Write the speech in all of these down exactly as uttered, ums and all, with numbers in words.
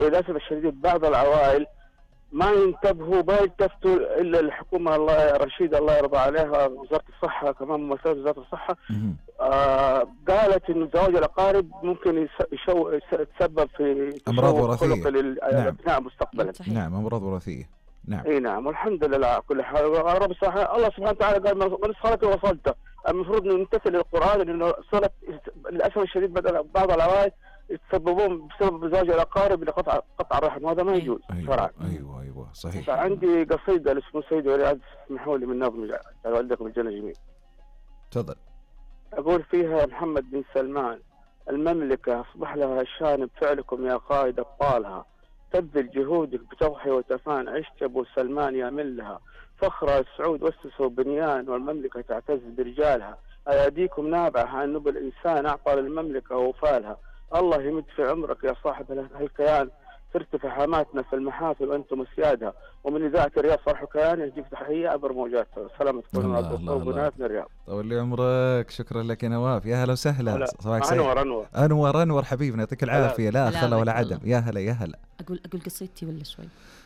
للأسف الشديد بعض العوائل ما ينتبهوا ما يلتفتوا إلا الحكومة الله رشيد الله يرضى عليها، وزارة الصحة كمان ممثلة وزارة الصحة آه قالت إن زواج الأقارب ممكن يسو يتسبب في أمراض وراثية خلق للأبناء نعم. مستقبلا. نعم أمراض وراثية نعم. اي نعم والحمد لله على كل حال. رب سبحانه الله سبحانه وتعالى قال من صلت وصلت، المفروض نمتثل للقرآن لأنه صلت للأسف الشديد بدأ بعض العوائل يتسببون بسبب زواج الأقارب لقطع قطع الرحم، وهذا ما يجوز شرعا. أيوة, أيوة أيوة صحيح. فعندي قصيدة لاسمه سيد ولي اسمحوا لي من نظم على والدكم الجنة جميل. تفضل. أقول فيها محمد بن سلمان: المملكة أصبح لها شان بفعلكم يا قائد أبطالها، تبذل جهودك بتضحي وتفان، عشت أبو سلمان يا ملها، فخر السعود وسسوا بنيان والمملكة تعتز برجالها، أياديكم نابعة عن نبل الإنسان أعطى للمملكة وفالها، الله يمد في عمرك يا صاحب هالكيان، ترتفع حماتنا في المحافل وأنتم سيادها، ومن إذاعة الرياض صالح كيان يجيك تحية عبر موجاتها. سلامة تكون على بناتنا الرياض. طول لي عمرك، شكرا لك يا نواف، يا هلا وسهلا. صباحك أنور أنور أنور أنور حبيبنا يعطيك العافية. لا خلا ولا عدم. يا هلا يا هلا. أقول أقول قصيتي ولا شوي؟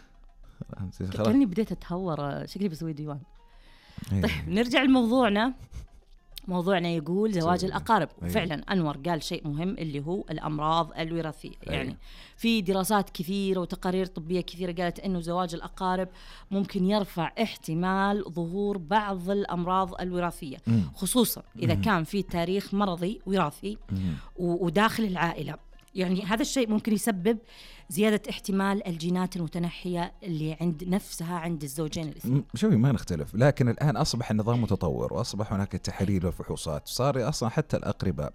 كأني بديت أتهور، شكلي بسوي ديوان. طيب نرجع لموضوعنا. موضوعنا يقول زواج الأقارب. أيوة. فعلا أنور قال شيء مهم اللي هو الأمراض الوراثية. أيوة. يعني في دراسات كثيرة وتقارير طبية كثيرة قالت أنه زواج الأقارب ممكن يرفع احتمال ظهور بعض الأمراض الوراثية، مم. خصوصا إذا مم. كان في تاريخ مرضي وراثي وداخل العائلة. يعني هذا الشيء ممكن يسبب زيادة احتمال الجينات المتنحية اللي عند نفسها عند الزوجين الاثنين. شوفي ما نختلف، لكن الآن أصبح النظام متطور وأصبح هناك التحاليل والفحوصات، صار أصلا حتى الأقرباء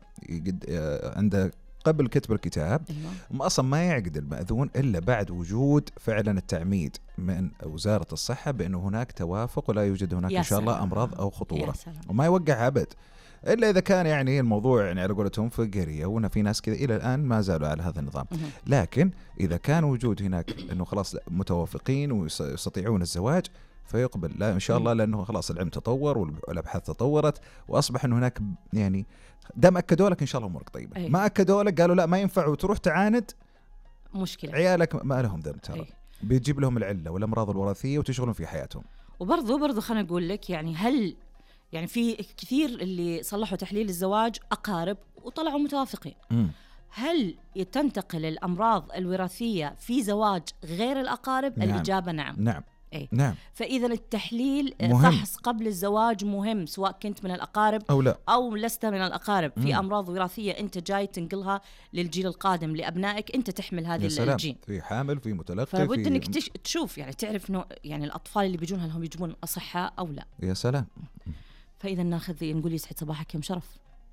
عند قبل كتب الكتاب أيوة. أصلا ما يعقد المأذون إلا بعد وجود فعلا التعميد من وزارة الصحة بأنه هناك توافق ولا يوجد هناك إن شاء الله أمراض أو خطورة، وما يوقع أبد إلا إذا كان يعني الموضوع يعني على قولتهم فقرية، وهنا في ناس كذا إلى الآن ما زالوا على هذا النظام. لكن إذا كان وجود هناك إنه خلاص متوافقين ويستطيعون الزواج فيقبل، لا إن شاء الله، لأنه خلاص العلم تطور والأبحاث تطورت وأصبح إنه هناك يعني دام أكدوا لك إن شاء الله أمورك طيبة. أيه. ما أكدوا لك قالوا لا ما ينفع وتروح تعاند، مشكلة عيالك ما لهم ذنب ترى. أيه. بيجيب لهم العلة والأمراض الوراثية وتشغلون في حياتهم. وبرضو برضو خلنا نقول لك يعني هل يعني في كثير اللي صلحوا تحليل الزواج أقارب وطلعوا متوافقين. م. هل تنتقل الأمراض الوراثية في زواج غير الأقارب؟ نعم. الإجابة نعم. نعم. أي. نعم. فإذا التحليل مهم. فحص قبل الزواج مهم، سواء كنت من الأقارب أو لا أو لست من الأقارب. م. في أمراض وراثية أنت جاي تنقلها للجيل القادم لأبنائك، أنت تحمل هذه الجين، في حامل في متلقي، فبد إنك تش... تشوف يعني تعرف إنه يعني الأطفال اللي بيجون هل هم يجون أصحاء أو لا. يا سلام. فإذا ناخذ نقول يسعد صباحك يا مشرف.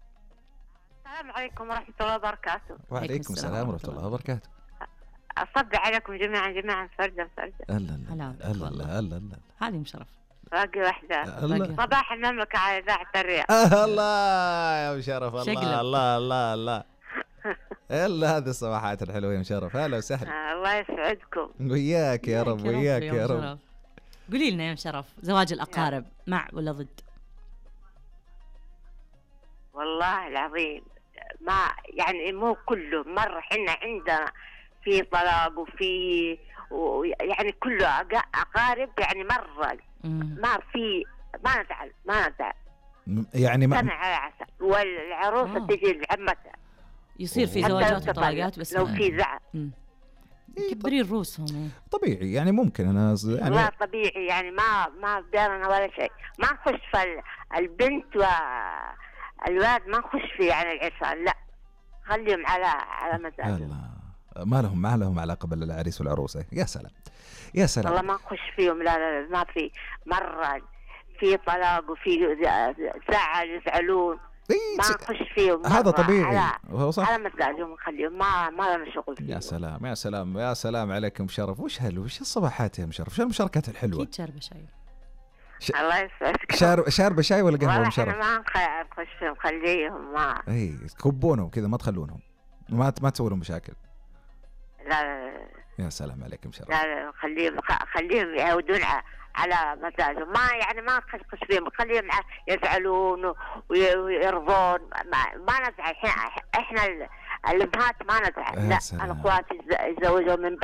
السلام عليكم ورحمة الله وبركاته. وعليكم السلام ورحمة الله وبركاته. أصبح عليكم جميعا جميعا فردا فردا. الله الله الله الله الله. هذه مشرف. باقي واحدة. صباح المملكة على إذاعة الرياض. الله يا مشرف. الله الله الله الله. إلا هذه الصباحات الحلوة يا مشرف. هلا وسهلا. الله يسعدكم. وياك يا رب وياك يا رب. قولي لنا يا مشرف، زواج الأقارب مع ولا ضد؟ والله العظيم ما يعني مو كله مرة، حنا عندنا في طلاق وفي يعني كله أقارب يعني مرة ما في ما نزعل ما نزعل يعني ما سنة على عسل، والعروسة آه. تجي لعمتها يصير في زواجات وطلاقات، بس لو في زعل كبري الروس هم طبيعي يعني ممكن أنا يعني لا طبيعي يعني ما ما بدارنا ولا شيء، ما نخش في البنت والواد ما نخش في يعني العرسان، لا خليهم على على مزاجهم. ما لهم ما لهم علاقة بالعريس والعروسة. يا سلام يا سلام. والله ما نخش فيهم، لا لا, لا ما في مرة في طلاق وفي زعل يزعلون ما نخش فيهم. هذا طبيعي وهو صح على مساجهم نخليهم، ما ما لنا شغل فيهم. يا سلام يا سلام يا سلام عليكم شرف. وش هل وش الصباحات يا مشرف؟ وش المشاركات الحلوة؟ أكيد شاربة شاي. ش... الله يسعدك. شارب شاربة شاي ولا قهوة مشرف؟ والله ما نخش فيهم، خليهم ما اي تكبونهم كذا ما تخلونهم، ما ما تسوي لهم مشاكل. لا لا يا سلام عليكم شرف. لا لا خليهم خليهم يعودون على مزاجهم، ما يعني ما نخش فيهم، خليهم يزعلون ويرضون، ما, ما نزعل. احنا الامهات ما نزعل. لا انا اخواتي يتزوجوا من